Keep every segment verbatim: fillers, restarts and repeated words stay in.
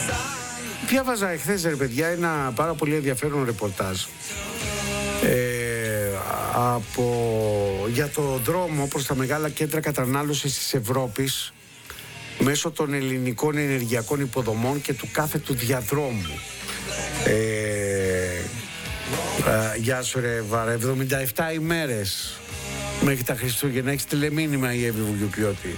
Διάβαζα εχθές, ρε παιδιά, ένα πάρα πολύ ενδιαφέρον ρεπορτάζ ε, από, για το δρόμο προς τα μεγάλα κέντρα κατανάλωσης της Ευρώπης μέσω των ελληνικών ενεργειακών υποδομών και του κάθετου διαδρόμου. Ε, ε, γεια σου ρε Βάρα, εβδομήντα επτά ημέρες μέχρι τα Χριστούγεννα. Έχεις τηλεμήνυμα η Εύη Βουγιουκιώτη.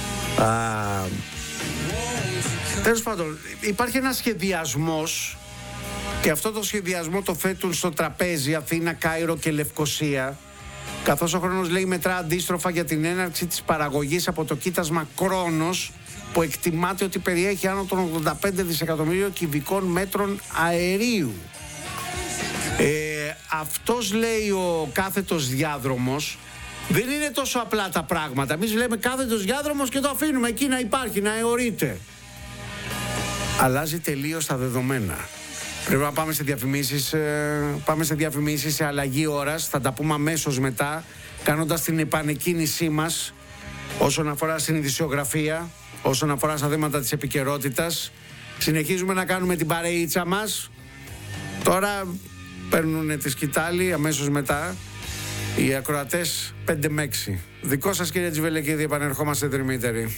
Τέλος πάντων, υπάρχει ένας σχεδιασμός και αυτό το σχεδιασμό το θέτουν στο τραπέζι Αθήνα, Κάιρο και Λευκοσία, καθώς ο χρόνος λέει μετρά αντίστροφα για την έναρξη της παραγωγής από το κοίτασμα Κρόνος, που εκτιμάται ότι περιέχει άνω των ογδόντα πέντε δισεκατομμυρίων κυβικών μέτρων αερίου. Ε, αυτός, λέει, ο κάθετος διάδρομος, δεν είναι τόσο απλά τα πράγματα. Εμείς λέμε κάθετος διάδρομος και το αφήνουμε εκεί να υπάρχει, να αιωρείται. Αλλάζει τελείως τα δεδομένα. Πρέπει να πάμε σε διαφημίσεις, ε, πάμε σε διαφημίσεις, σε αλλαγή ώρας. Θα τα πούμε αμέσως μετά, κάνοντας την επανεκκίνησή μας όσον αφορά στην ειδησιογραφία, όσον αφορά στα θέματα της επικαιρότητας. Συνεχίζουμε να κάνουμε την παρεΐτσα μας. Τώρα παίρνουν τη σκητάλη αμέσως μετά οι ακροατές πέντε με έξι. Δικό σας, κύριε Τζιβελεκίδη, επανερχόμαστε τριμήτεροι.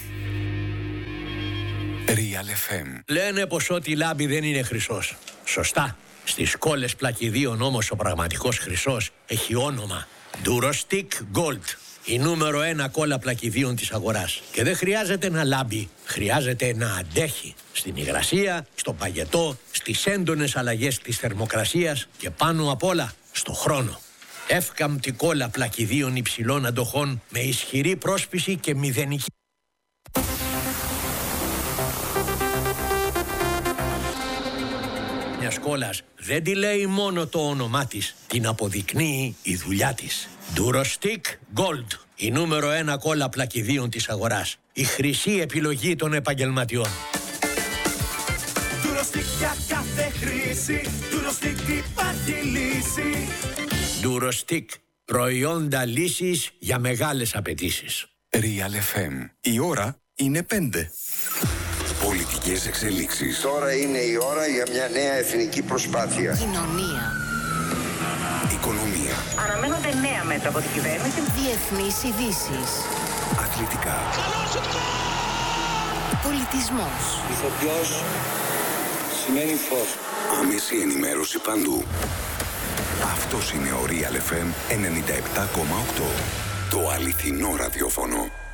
Real εφ εμ. Λένε πως ό,τι λάμπει δεν είναι χρυσός. Σωστά. Στις κόλλες πλακιδίων όμως ο πραγματικός χρυσός έχει όνομα Durostick Gold. Η νούμερο ένα κόλλα πλακιδίων της αγοράς. Και δεν χρειάζεται να λάμπει, χρειάζεται να αντέχει. Στην υγρασία, στον παγετό, στις έντονες αλλαγές της θερμοκρασίας και πάνω απ' όλα στο χρόνο. Εύκαμπτη κόλλα πλακιδίων υψηλών αντοχών με ισχυρή πρόσπιση και μηδενική. Μιας κόλλας δεν τη λέει μόνο το όνομά της, την αποδεικνύει η δουλειά της. Durostick Gold, η νούμερο ένα κόλλα πλακιδίων της αγοράς. Η χρυσή επιλογή των επαγγελματιών. Durostick για κάθε χρήση, Durostick υπάρχει λύση. Durostick, προϊόντα λύσης για μεγάλες απαιτήσεις. Real εφ εμ. Η ώρα είναι πέντε. Πολιτικές εξελίξεις. Τώρα είναι η ώρα για μια νέα εθνική προσπάθεια. Κοινωνία. Οικονομία. Αναμένονται νέα μέτρα από την κυβέρνηση. Διεθνείς ειδήσεις. Αθλητικά. Πολιτισμός. Ηθοποιός σημαίνει φως. Άμεση ενημέρωση παντού. Αυτός είναι ο Real εφ εμ ενενήντα επτά κόμμα οκτώ. Το αληθινό ραδιόφωνο.